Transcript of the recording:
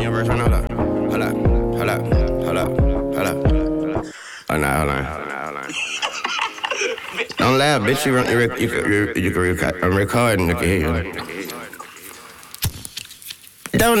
Your verse right now, hold up. Hold up. Hold up. Hold up. Hold up. Hold on. Don't laugh, bitch. I'm recording. I can hear you.